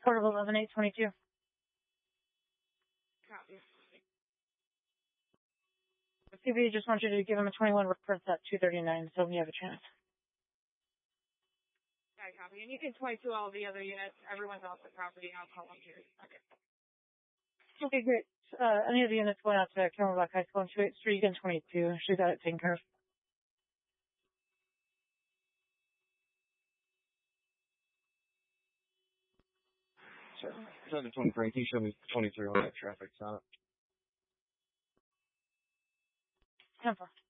Port of 11822. Copy. The CB just wants you to give him a 21 request at 239, so we have a chance. Okay, copy. And you can 22 all the other units. Everyone's off the property. I'll call them here. Okay. Okay, great. Any of the units going out to Camelback High School on 28th Street, you can 22. She got it taken care of. Sir, 723. Can you show me 23 on that traffic stop? 10-4.